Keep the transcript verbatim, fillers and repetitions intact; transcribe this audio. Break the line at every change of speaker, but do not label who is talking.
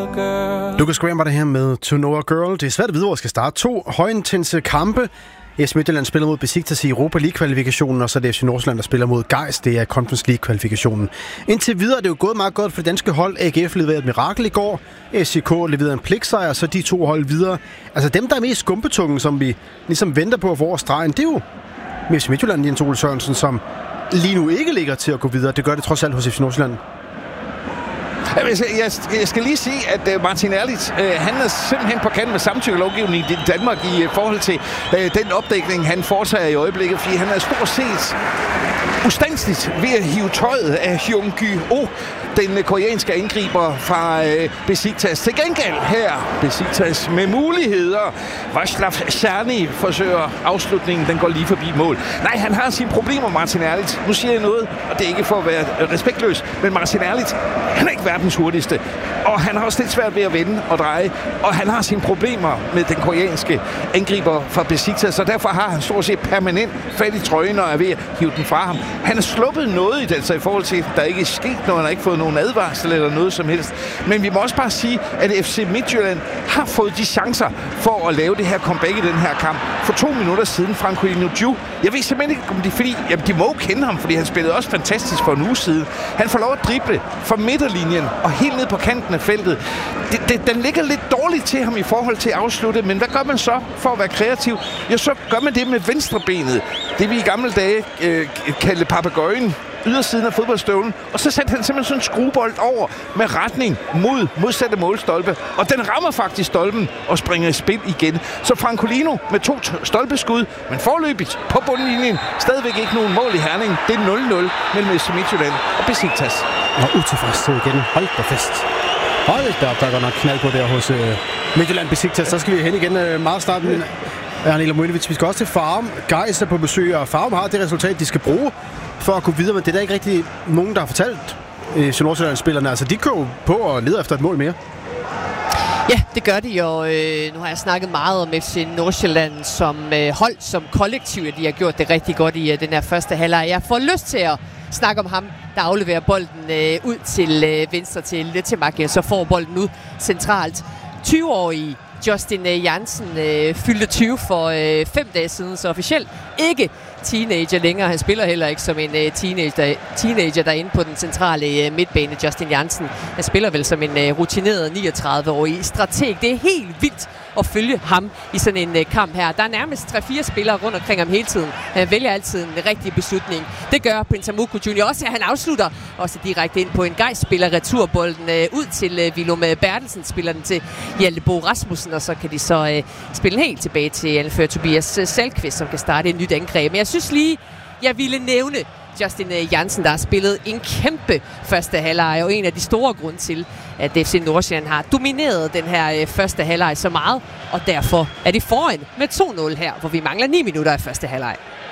Lucas Graham var det her med To Know a Girl. Det er svært at vide, hvor skal starte. To højintense kampe. F C Midtjylland spiller mod Besiktas i Europa League-kvalifikationen, og så er det F C Nordsjælland, der spiller mod Gais. Det er Conference League-kvalifikationen. Indtil videre er det jo gået meget godt for det danske hold. A G F leverede et mirakel i går. S C K leverede en pligtsejr, så de to hold videre. Altså dem, der er mest skumpetungen, som vi ligesom venter på at få over stregen, det er jo med F C Midtjylland, Jens Ole Sørensen, som lige nu ikke ligger til at gå videre. Det gør det trods alt hos F C Nordsjælland.
Jeg skal, jeg, jeg skal lige sige, at uh, Martin Erlitz, uh, han er simpelthen på kant med samtykkelovgivningen i Danmark i uh, forhold til uh, den opdækning, han foretager i øjeblikket, fordi han er stort set ustandsligt ved at hive tøjet af Hyun-Gyu Oh, den koreanske angriber fra uh, Besiktas. Til gengæld her, Besiktas med muligheder. Václav Czerny forsøger afslutningen, den går lige forbi mål. Nej, han har sine problemer, Martin Erlitz. Nu siger jeg noget, og det er ikke for at være respektløs, men Martin Erlitz, han er ikke verdens hurtigste. Og han har også lidt svært ved at vende og dreje. Og han har sine problemer med den koreanske angriber fra Besiktas, så derfor har han stort set permanent fat i trøjen og er ved at hive den fra ham. Han har sluppet noget i det, altså i forhold til, at der ikke er sket noget, han har ikke fået nogen advarsel eller noget som helst. Men vi må også bare sige, at F C Midtjylland har fået de chancer for at lave det her comeback i den her kamp. For to minutter siden, Franco Inoju. Jeg ved simpelthen ikke, om de, fordi, jamen, de må kende ham, fordi han spillede også fantastisk for en uge siden. Han får lov at drible fra midterlinjen og helt ned på kanten af feltet. Det, det, den ligger lidt dårligt til ham i forhold til at afslutte, men hvad gør man så for at være kreativ? Jo, så gør man det med venstrebenet. Det vi i gamle dage øh, kaldte papegøjen, ydersiden af fodboldstøvlen, og så satte han simpelthen sådan en skruebold over med retning mod modsatte målstolpe, og den rammer faktisk stolpen og springer i spil igen. Så Francolino med to stolpeskud, men forløbigt på bundlinjen, stadigvæk ikke nogen mål i Herning. Det er nul nul mellem F C Midtjylland og Besiktas.
Og utilfredshed igen. Hold da fest. Hold da op, der går nok knald på der hos øh, Midtjylland Besiktas. Så skal vi hen igen øh, meget starten. Arnela Mojnovic, vi skal også til Farum. Gais er på besøg, og Farum har det resultat, de skal bruge for at gå videre, men det er der ikke rigtig nogen, der har fortalt øh, Nordsjælland-spillerne. Altså, de kører på og leder efter et mål mere.
Ja, det gør de, og øh, nu har jeg snakket meget om F C Nordsjælland som øh, hold, som kollektiv, at de har gjort det rigtig godt i øh, den her første halvleg. Jeg får lyst til at snakke om ham, der afleverer bolden øh, ud til øh, venstre til Letemak, så får bolden ud centralt. tyve-årige Justin Jansen øh, fyldte tyve for øh, fem dage siden, så officielt ikke teenager længere. Han spiller heller ikke som en øh, teenager, teenager derinde på den centrale øh, midtbane, Justin Jansen. Han spiller vel som en øh, rutineret niogtredive-årig strateg. Det er helt vildt at følge ham i sådan en øh, kamp her. Der er nærmest tre fire spillere rundt omkring ham hele tiden. Han vælger altid en rigtig beslutning. Det gør Prince Amuku junior også, at han afslutter også direkte ind på en Gais, spiller returbolden øh, ud til øh, Willum Bertelsen, spiller den til Hjalte Bo Rasmussen, og så kan de så øh, spille helt tilbage til anfører Tobias Salkvist, som kan starte et nyt angreb. Men jeg synes lige, jeg ville nævne Justin Jansen, der har spillet en kæmpe første halvleg, og en af de store grunde til, at F C Nordsjælland har domineret den her første halvleg så meget, og derfor er de foran med to nul her, hvor vi mangler ni minutter af første halvleg.